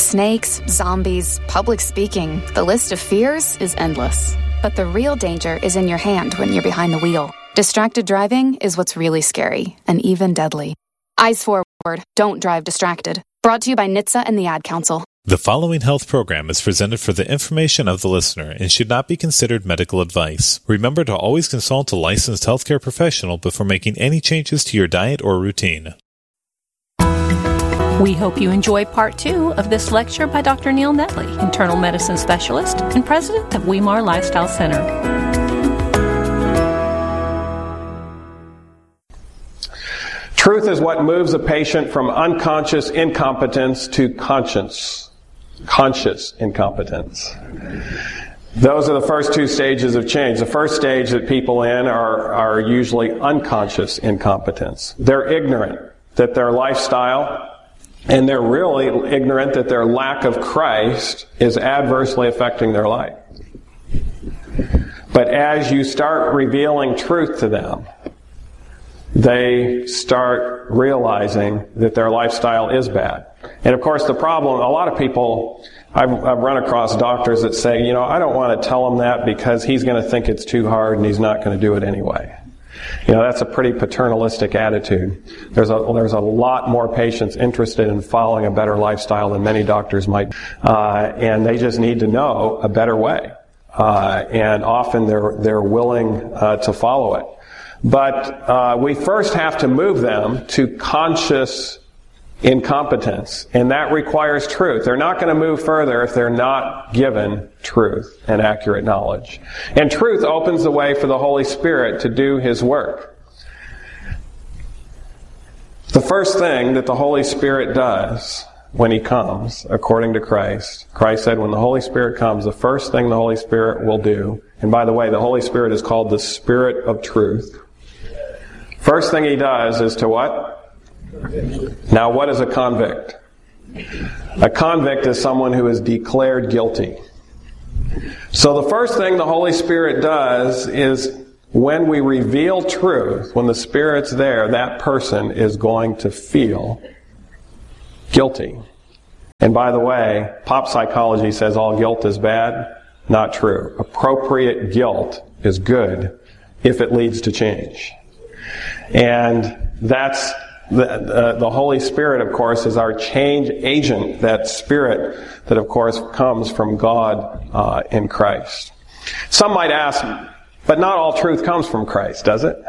Snakes, zombies, public speaking, the list of fears is endless. But the real danger is in your hand when you're behind the wheel. Distracted driving is what's really scary and even deadly. Eyes forward, don't drive distracted. Brought to you by NHTSA and the Ad Council. The following health program is presented for the information of the listener and should not be considered medical advice. Remember to always consult a licensed healthcare professional before making any changes to your diet or routine. We hope you enjoy part 2 of this lecture by Dr. Neil Netley, internal medicine specialist and president of Weimar Lifestyle Center. Truth is what moves a patient from unconscious incompetence to conscious incompetence. Those are the first 2 stages of change. The first stage that people in are usually unconscious incompetence. They're ignorant that their lifestyle, and they're really ignorant that their lack of Christ is adversely affecting their life. But as you start revealing truth to them, they start realizing that their lifestyle is bad. And of course the problem, a lot of people, I've run across doctors that say, I don't want to tell him that because he's going to think it's too hard and he's not going to do it anyway. That's a pretty paternalistic attitude. There's a lot more patients interested in following a better lifestyle than many doctors might, and they just need to know a better way. And often they're willing to follow it. But we first have to move them to conscious incompetence, and that requires truth. They're not going to move further if they're not given truth and accurate knowledge. And truth opens the way for the Holy Spirit to do His work. The first thing that the Holy Spirit does when He comes, according to Christ said when the Holy Spirit comes, the first thing the Holy Spirit will do, and by the way, the Holy Spirit is called the Spirit of Truth. First thing He does is to what? Now, what is a convict? A convict is someone who is declared guilty. So the first thing the Holy Spirit does is when we reveal truth, when the Spirit's there, that person is going to feel guilty. And by the way, pop psychology says all guilt is bad. Not true. Appropriate guilt is good if it leads to change. And that's the Holy Spirit, of course, is our change agent, that Spirit that, of course, comes from God in Christ. Some might ask, but not all truth comes from Christ, does it?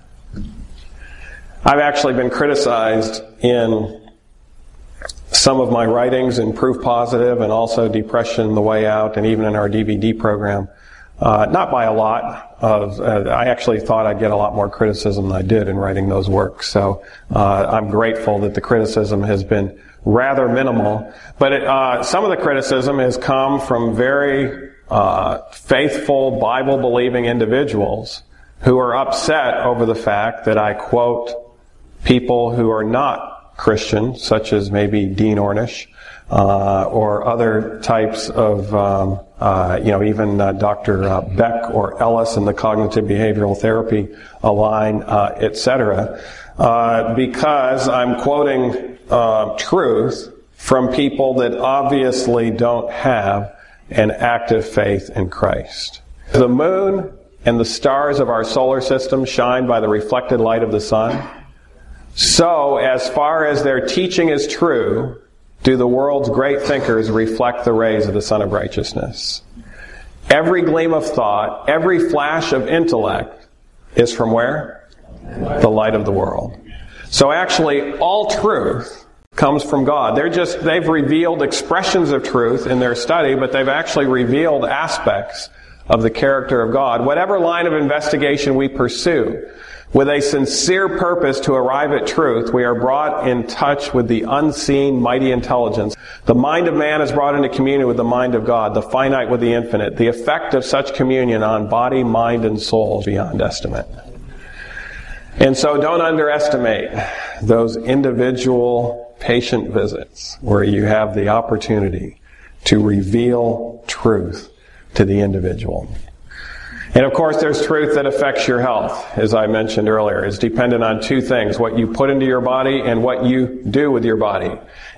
I've actually been criticized in some of my writings in Proof Positive and also Depression, The Way Out, and even in our DVD program. Not by a lot. I actually thought I'd get a lot more criticism than I did in writing those works. So I'm grateful that the criticism has been rather minimal. But some of the criticism has come from very faithful, Bible-believing individuals who are upset over the fact that I quote people who are not Christian, such as maybe Dean Ornish, or other types of, even Dr. Beck or Ellis in the cognitive behavioral therapy line, etc., because I'm quoting truth from people that obviously don't have an active faith in Christ. The moon and the stars of our solar system shine by the reflected light of the sun. So, as far as their teaching is true, do the world's great thinkers reflect the rays of the Sun of Righteousness. Every gleam of thought, every flash of intellect is from where? The light of the world. So actually, all truth comes from God. They've revealed expressions of truth in their study, but they've actually revealed aspects of the character of God. Whatever line of investigation we pursue, with a sincere purpose to arrive at truth, we are brought in touch with the unseen, mighty intelligence. The mind of man is brought into communion with the mind of God, the finite with the infinite. The effect of such communion on body, mind, and soul is beyond estimate. And so don't underestimate those individual patient visits where you have the opportunity to reveal truth to the individual. And of course, there's truth that affects your health, as I mentioned earlier. It's dependent on 2 things, what you put into your body and what you do with your body.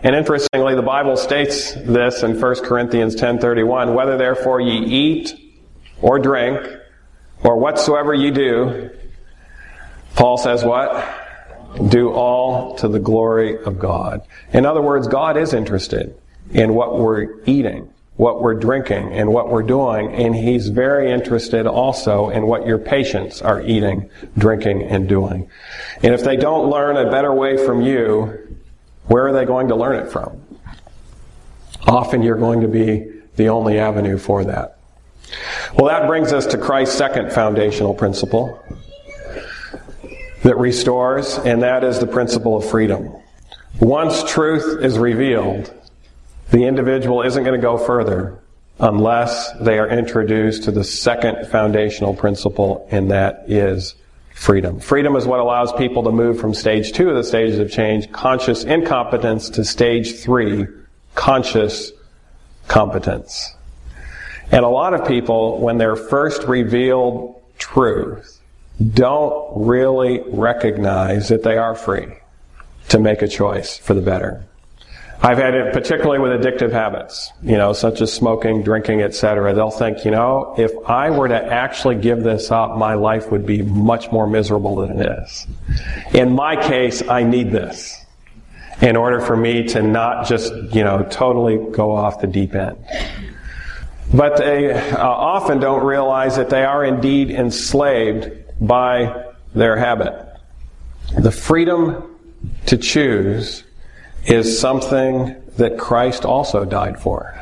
And interestingly, the Bible states this in 1 Corinthians 10:31, whether therefore ye eat or drink or whatsoever ye do, Paul says what? Do all to the glory of God. In other words, God is interested in what we're eating, what we're drinking, and what we're doing, and He's very interested also in what your patients are eating, drinking, and doing. And if they don't learn a better way from you, where are they going to learn it from? Often you're going to be the only avenue for that. Well, that brings us to Christ's second foundational principle that restores, and that is the principle of freedom. Once truth is revealed, the individual isn't going to go further unless they are introduced to the second foundational principle, and that is freedom. Freedom is what allows people to move from stage 2 of the stages of change, conscious incompetence, to stage 3, conscious competence. And a lot of people, when they're first revealed truth, don't really recognize that they are free to make a choice for the better. I've had it particularly with addictive habits, such as smoking, drinking, etc. They'll think, if I were to actually give this up, my life would be much more miserable than it is. In my case, I need this in order for me to not just, totally go off the deep end. But they often don't realize that they are indeed enslaved by their habit. The freedom to choose is something that Christ also died for.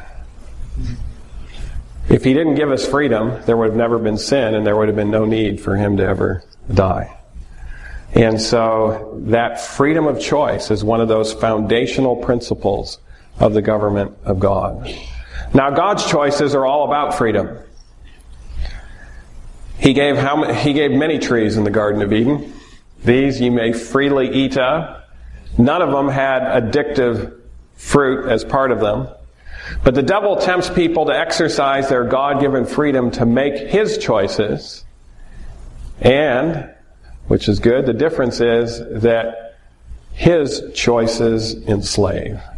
If He didn't give us freedom, there would have never been sin, and there would have been no need for Him to ever die. And so that freedom of choice is one of those foundational principles of the government of God. Now, God's choices are all about freedom. He gave many trees in the Garden of Eden. These ye may freely eat of. None of them had addictive fruit as part of them. But the devil tempts people to exercise their God-given freedom to make his choices. And, which is good, the difference is that his choices enslave.